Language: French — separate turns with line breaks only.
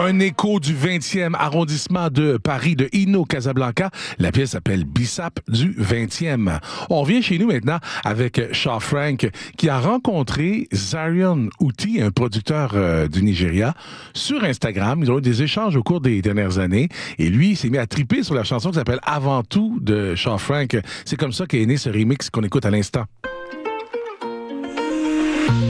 Un écho du 20e arrondissement de Paris, de Hino Casablanca. La pièce s'appelle Bissap du 20e. On vient chez nous maintenant avec Shaw Frank, qui a rencontré Zarian Uti, un producteur du Nigeria, sur Instagram. Ils ont eu des échanges au cours des dernières années. Et lui, il s'est mis à triper sur la chanson qui s'appelle Avant tout de Shaw Frank. C'est comme ça qu'est né ce remix qu'on écoute à l'instant.